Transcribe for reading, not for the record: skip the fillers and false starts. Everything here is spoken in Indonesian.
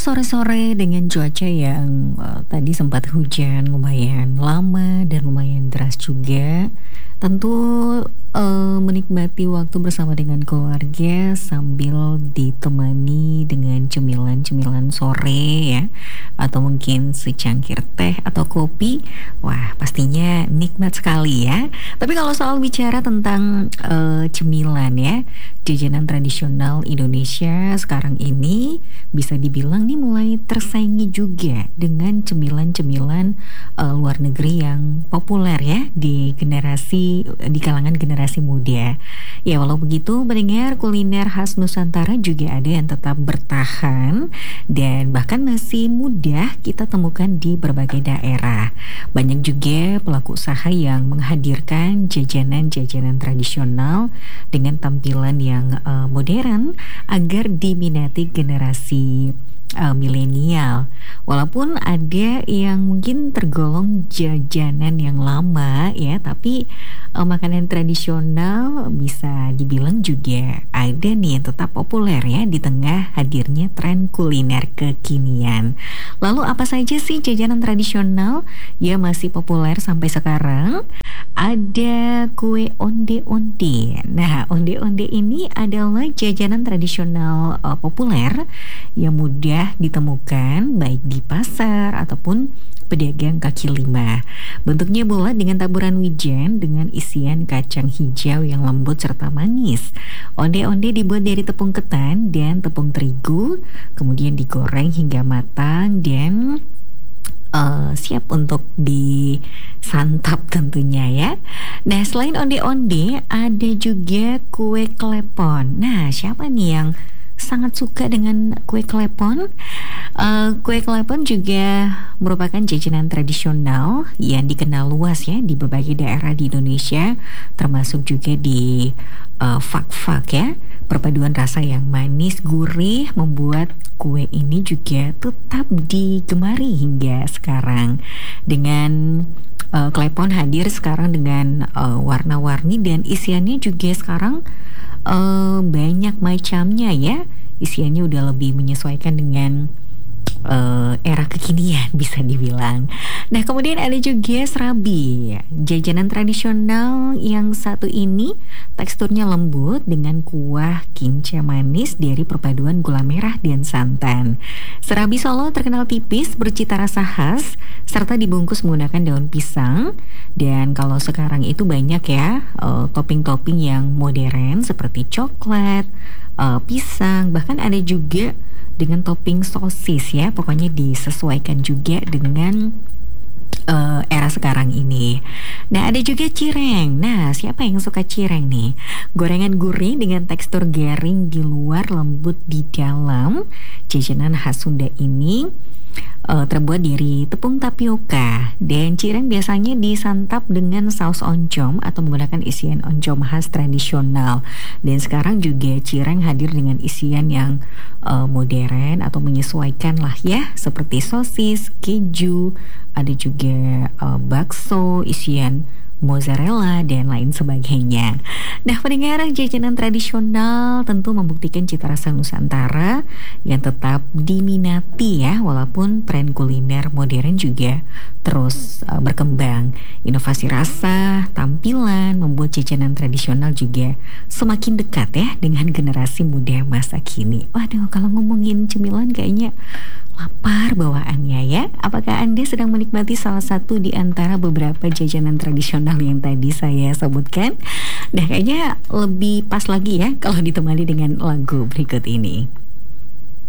sore-sore dengan cuaca yang tadi sempat hujan lumayan lama dan lumayan deras juga. Tentu menikmati waktu bersama dengan keluarga sambil ditemani dengan cemilan-cemilan sore ya, atau mungkin secangkir teh atau kopi. Wah, pastinya nikmat sekali ya. Tapi kalau soal bicara tentang cemilan ya, jajanan tradisional Indonesia sekarang ini bisa dibilang nih mulai tersaingi juga dengan cemilan-cemilan luar negeri yang populer ya di kalangan generasi muda. Ya, walau begitu mendengar kuliner khas Nusantara juga ada yang tetap bertahan dan bahkan masih mudah kita temukan di berbagai daerah. Banyak juga pelaku usaha yang menghadirkan jajanan-jajanan tradisional dengan tampilan yang modern agar diminati generasi milenial. Walaupun ada yang mungkin tergolong jajanan yang lama ya, tapi makanan tradisional bisa dibilang juga ada nih yang tetap populer ya di tengah hadirnya tren kuliner kekinian. Lalu apa saja sih jajanan tradisional yang masih populer sampai sekarang? Ada kue onde-onde. Nah, onde-onde ini adalah jajanan tradisional populer yang mudah ditemukan baik di pasar ataupun pedagang kaki lima. Bentuknya bulat dengan taburan wijen dengan isian kacang hijau yang lembut serta manis. Onde-onde dibuat dari tepung ketan dan tepung terigu, kemudian digoreng hingga matang dan siap untuk disantap tentunya ya. Nah, selain onde-onde ada juga kue klepon. Nah, siapa nih yang sangat suka dengan kue klepon? Kue klepon juga merupakan jajanan tradisional yang dikenal luas ya di berbagai daerah di Indonesia, termasuk juga di fak-fak ya. Perpaduan rasa yang manis gurih membuat kue ini juga tetap digemari hingga sekarang. Dengan klepon hadir sekarang dengan warna-warni dan isiannya juga sekarang banyak macamnya ya. Isiannya udah lebih menyesuaikan dengan era kekinian bisa dibilang. Nah, kemudian ada juga serabi, jajanan tradisional yang satu ini teksturnya lembut dengan kuah kinca manis dari perpaduan gula merah dan santan. Serabi Solo terkenal tipis, bercita rasa khas, serta dibungkus menggunakan daun pisang. Dan kalau sekarang itu banyak ya topping-topping yang modern seperti coklat, pisang, bahkan ada juga dengan topping sosis ya. Pokoknya disesuaikan juga dengan era sekarang ini. Nah, ada juga cireng. Nah, siapa yang suka cireng nih? Gorengan gurih dengan tekstur garing di luar, lembut di dalam. Jajanan khas Sunda ini terbuat dari tepung tapioka, dan cireng biasanya disantap dengan saus oncom atau menggunakan isian oncom khas tradisional. Dan sekarang juga cireng hadir dengan isian yang modern atau menyesuaikan lah ya, seperti sosis, keju, ada juga bakso, isian mozzarella dan lain sebagainya. Nah, pendengar, jajanan tradisional tentu membuktikan cita rasa Nusantara yang tetap diminati ya, walaupun tren kuliner modern juga terus berkembang. Inovasi rasa, tampilan membuat jajanan tradisional juga semakin dekat ya dengan generasi muda masa kini. Waduh, kalau ngomongin cemilan kayaknya lapar bawaannya ya. Apakah Anda sedang menikmati salah satu di antara beberapa jajanan tradisional yang tadi saya sebutkan? Nah, kayaknya lebih pas lagi ya kalau ditemani dengan lagu berikut ini.